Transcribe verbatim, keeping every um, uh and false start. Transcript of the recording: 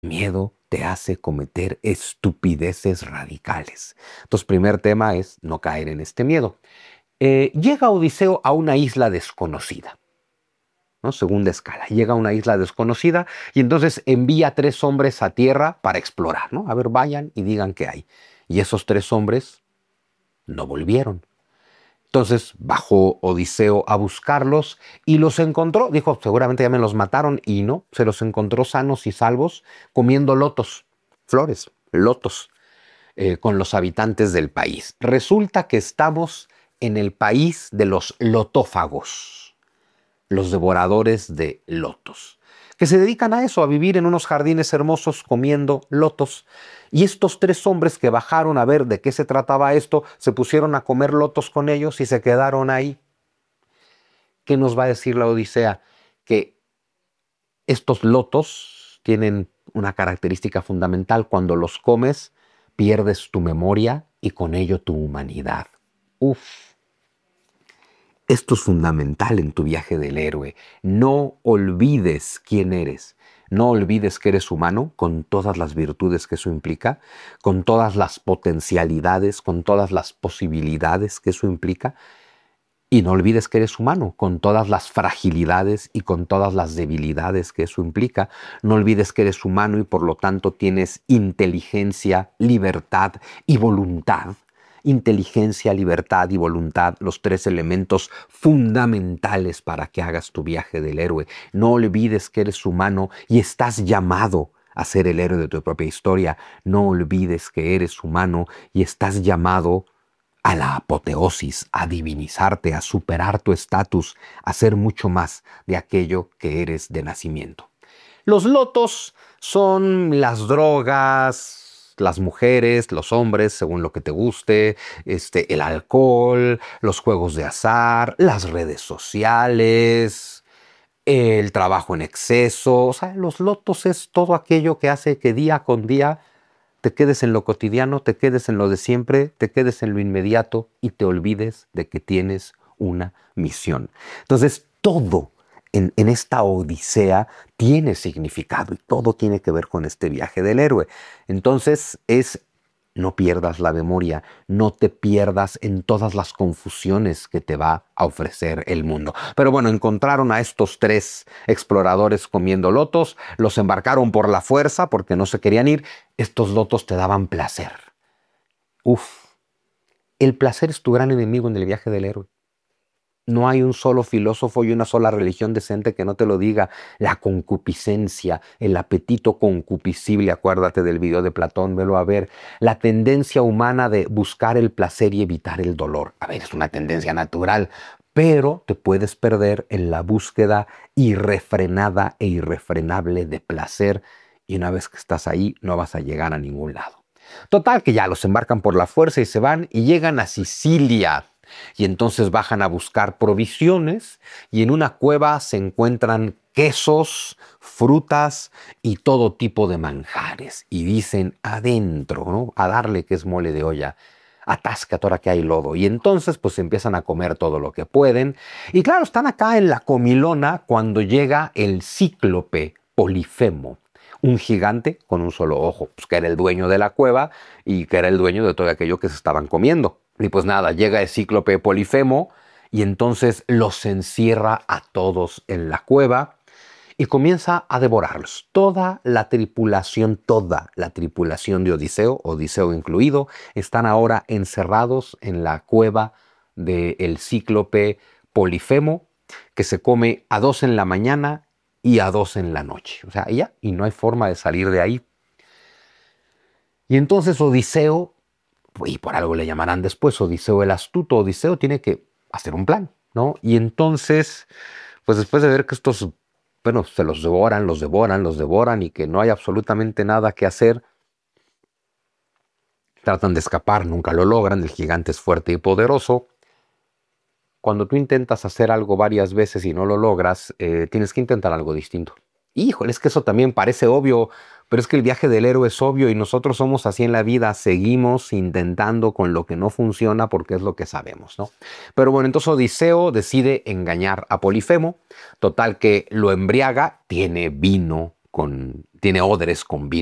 miedo te hace cometer estupideces radicales. Entonces, primer tema es no caer en este miedo. Eh, llega Odiseo a una isla desconocida, ¿no? Segunda escala. Llega a una isla desconocida y entonces envía a tres hombres a tierra para explorar, ¿no? A ver, vayan y digan qué hay. Y esos tres hombres no volvieron. Entonces bajó Odiseo a buscarlos y los encontró. Dijo, seguramente ya me los mataron. Y no, se los encontró sanos y salvos comiendo lotos, flores, lotos, eh, con los habitantes del país. Resulta que estamos en el país de los lotófagos, los devoradores de lotos, que se dedican a eso, a vivir en unos jardines hermosos comiendo lotos. Y estos tres hombres que bajaron a ver de qué se trataba esto, se pusieron a comer lotos con ellos y se quedaron ahí. ¿Qué nos va a decir la Odisea? Que estos lotos tienen una característica fundamental: cuando los comes, pierdes tu memoria y con ello tu humanidad. Uf. Esto es fundamental en tu viaje del héroe. No olvides quién eres. No olvides que eres humano, con todas las virtudes que eso implica, con todas las potencialidades, con todas las posibilidades que eso implica. Y no olvides que eres humano, con todas las fragilidades y con todas las debilidades que eso implica. No olvides que eres humano y por lo tanto tienes inteligencia, libertad y voluntad. Inteligencia, libertad y voluntad, los tres elementos fundamentales para que hagas tu viaje del héroe. No olvides que eres humano y estás llamado a ser el héroe de tu propia historia. No olvides que eres humano y estás llamado a la apoteosis, a divinizarte, a superar tu estatus, a ser mucho más de aquello que eres de nacimiento. Los lotos son las drogas, las mujeres, los hombres, según lo que te guste, este, el alcohol, los juegos de azar, las redes sociales, el trabajo en exceso. O sea, los lotos es todo aquello que hace que día con día te quedes en lo cotidiano, te quedes en lo de siempre, te quedes en lo inmediato y te olvides de que tienes una misión. Entonces, todo en, en esta odisea tiene significado y todo tiene que ver con este viaje del héroe. Entonces, es no pierdas la memoria, no te pierdas en todas las confusiones que te va a ofrecer el mundo. Pero bueno, encontraron a estos tres exploradores comiendo lotos, los embarcaron por la fuerza porque no se querían ir. Estos lotos te daban placer. Uf, el placer es tu gran enemigo en el viaje del héroe. No hay un solo filósofo y una sola religión decente que no te lo diga. La concupiscencia, el apetito concupiscible, acuérdate del video de Platón, velo a ver. La tendencia humana de buscar el placer y evitar el dolor. A ver, es una tendencia natural, pero te puedes perder en la búsqueda irrefrenada e irrefrenable de placer y una vez que estás ahí no vas a llegar a ningún lado. Total, que ya los embarcan por la fuerza y se van y llegan a Sicilia. Y entonces bajan a buscar provisiones y en una cueva se encuentran quesos, frutas y todo tipo de manjares. Y dicen adentro, ¿no? A darle que es mole de olla. Atáscate ahora que hay lodo. Y entonces pues empiezan a comer todo lo que pueden. Y claro, están acá en la comilona cuando llega el cíclope Polifemo. Un gigante con un solo ojo, pues que era el dueño de la cueva y que era el dueño de todo aquello que se estaban comiendo. Y pues nada, llega el cíclope Polifemo y entonces los encierra a todos en la cueva y comienza a devorarlos. Toda la tripulación, toda la tripulación de Odiseo, Odiseo incluido, están ahora encerrados en la cueva del cíclope Polifemo, que se come a dos en la mañana y a dos en la noche. O sea, ya, y no hay forma de salir de ahí. Y entonces Odiseo, y por algo le llamarán después Odiseo el astuto, Odiseo tiene que hacer un plan, ¿no? Y entonces, pues después de ver que estos, bueno, se los devoran, los devoran, los devoran y que no hay absolutamente nada que hacer, tratan de escapar, nunca lo logran, el gigante es fuerte y poderoso. Cuando tú intentas hacer algo varias veces y no lo logras, eh, tienes que intentar algo distinto. Híjole, es que eso también parece obvio, pero es que el viaje del héroe es obvio y nosotros somos así en la vida, seguimos intentando con lo que no funciona porque es lo que sabemos, ¿no? Pero bueno, entonces Odiseo decide engañar a Polifemo, total que lo embriaga, tiene vino con, tiene odres con vino.